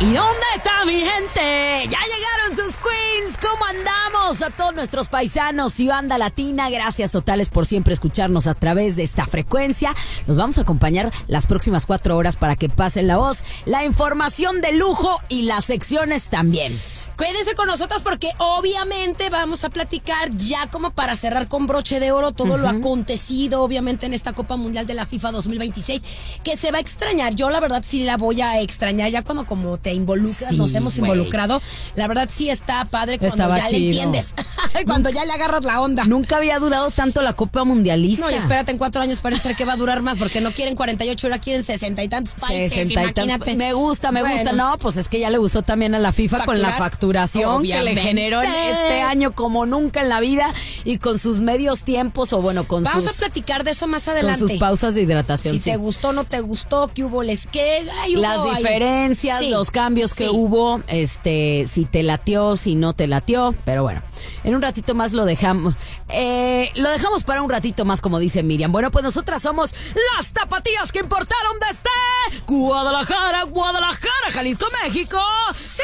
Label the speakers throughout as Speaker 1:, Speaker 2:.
Speaker 1: ¿Y dónde está mi gente? Ya llegaron sus queens. ¿Cómo andamos? A todos nuestros paisanos y banda latina, gracias totales por siempre escucharnos a través de esta frecuencia. Los vamos a acompañar las próximas 4 horas para que pasen la voz, la información de lujo y las secciones también.
Speaker 2: Quédense con nosotras porque obviamente vamos a platicar ya como para cerrar con broche de oro todo lo acontecido obviamente en esta Copa Mundial de la FIFA 2026 que se va a extrañar. Yo la verdad sí la voy a extrañar ya cuando como te involucras,
Speaker 1: sí,
Speaker 2: nos hemos
Speaker 1: güey.
Speaker 2: involucrado. La verdad sí está padre cuando
Speaker 1: Estaba
Speaker 2: ya
Speaker 1: chido.
Speaker 2: le entiendes, cuando ya le agarras la onda.
Speaker 1: Nunca había durado tanto la Copa Mundialista.
Speaker 2: No, y espérate, en 4 años parece ser que va a durar más porque no quieren 48 horas, quieren 60 y tantos países,
Speaker 1: 60 y tantos.
Speaker 2: imagínate.
Speaker 1: Me gusta. No, pues es que ya le gustó también a la FIFA con la
Speaker 2: Facturar,
Speaker 1: facturación que
Speaker 2: obviamente.
Speaker 1: le generó en este año como nunca en la vida y con sus medios tiempos o bueno, con
Speaker 2: Vamos
Speaker 1: sus...
Speaker 2: a platicar de eso más
Speaker 1: Con
Speaker 2: adelante.
Speaker 1: sus pausas de hidratación.
Speaker 2: Si
Speaker 1: sí.
Speaker 2: te gustó, no te gustó, qué hubo,
Speaker 1: Las diferencias,
Speaker 2: Sí.
Speaker 1: los cambios que hubo, si te latió, si no te latió, pero bueno, en un ratito más lo dejamos para un ratito más, como dice Miriam. Bueno, pues nosotras somos las tapatías que importaron desde Guadalajara, Jalisco, México.
Speaker 2: ¡Sí,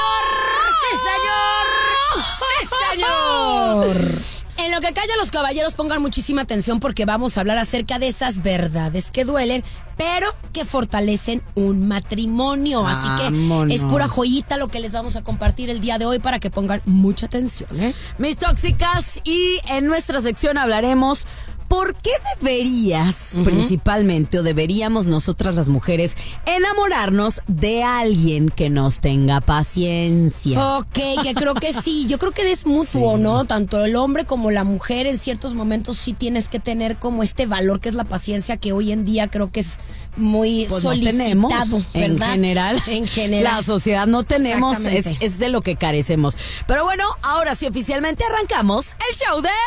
Speaker 2: señor! En lo que callan los caballeros, pongan muchísima atención porque vamos a hablar acerca de esas verdades que duelen, pero que fortalecen un matrimonio. Así que
Speaker 1: Vámonos.
Speaker 2: es pura joyita lo que les vamos a compartir el día de hoy para que pongan mucha atención, ¿eh?
Speaker 1: Mis tóxicas, y en nuestra sección hablaremos por qué deberías, principalmente, o deberíamos nosotras las mujeres, enamorarnos de alguien que nos tenga paciencia.
Speaker 2: Ok, que creo que sí, yo creo que es mutuo,
Speaker 1: Sí.
Speaker 2: ¿no? Tanto el hombre como la mujer en ciertos momentos sí tienes que tener como este valor que es la paciencia, que hoy en día creo que es muy
Speaker 1: Pues no
Speaker 2: solicitado,
Speaker 1: tenemos,
Speaker 2: ¿verdad?
Speaker 1: en general, la sociedad no tenemos,
Speaker 2: Exactamente.
Speaker 1: es de lo que carecemos. Pero bueno, ahora sí oficialmente arrancamos el show de...